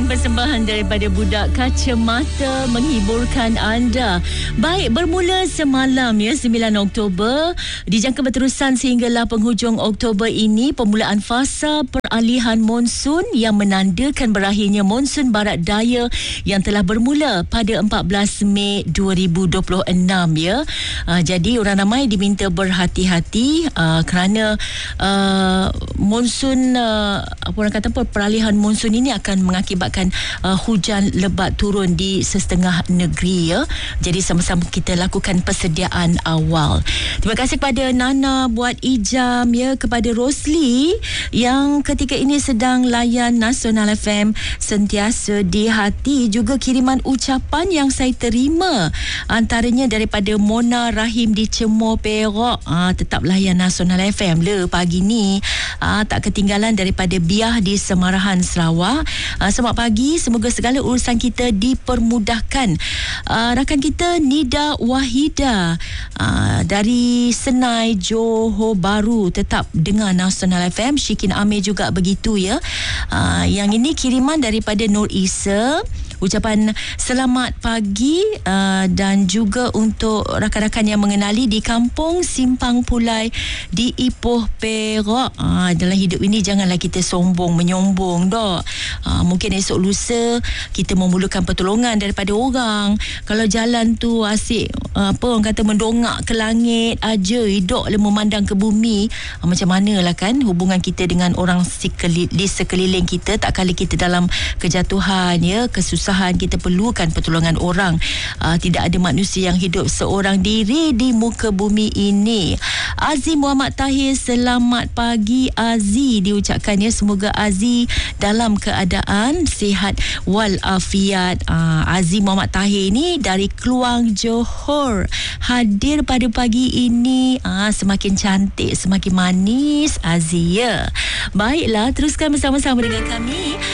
persembahan daripada Budak Kacamata menghiburkan anda. Baik, bermula semalam 9 Oktober, dijangka berterusan sehinggalah penghujung Oktober ini permulaan fasa peralihan monsun yang menandakan berakhirnya monsun barat daya yang telah bermula pada 14 Mei 2026 ya. Jadi orang ramai diminta berhati-hati kerana monsun peralihan monsun ini akan mengakibatkan hujan lebat turun di setengah negeri ya. Jadi sama-sama kita lakukan persediaan awal. Terima kasih kepada Nana buat ijam ya, kepada Rosli yang ketika ini sedang layan Nasional FM sentiasa di hati, juga kiriman ucapan yang saya terima antaranya daripada Mona Rahim di Cemor Perak. Tetap layan Nasional FM le pagi ni. Tak ketinggalan daripada Biah di Semarahan Sarawak. Selamat pagi, semoga segala urusan kita dipermudahkan. Rakan kita Nida Wahida dari Senai Johor Bahru tetap dengar Nasional FM. Syikin Amir juga begitu ya. Yang ini kiriman daripada Nur Isa. Ucapan selamat pagi dan juga untuk rakan-rakan yang mengenali di Kampung Simpang Pulai di Ipoh Perak. Dalam hidup ini janganlah kita sombong menyombong dok. Mungkin esok lusa kita memerlukan pertolongan daripada orang. Kalau jalan tu asyik orang kata mendongak ke langit aja, hidup memandang ke bumi, macam manalah kan hubungan kita dengan orang di sekeliling kita. Tak kala kita dalam kejatuhan ya, kesusahan, kita perlukan pertolongan orang. Tidak ada manusia yang hidup seorang diri di muka bumi ini. Aziz Muhammad Tahir, selamat pagi Aziz diucapkan ya. Semoga Aziz dalam keadaan sihat walafiat. Aziz Muhammad Tahir ni dari Kluang, Johor, hadir pada pagi ini. Semakin cantik, semakin manis Aziz ya. Baiklah, teruskan bersama-sama dengan kami.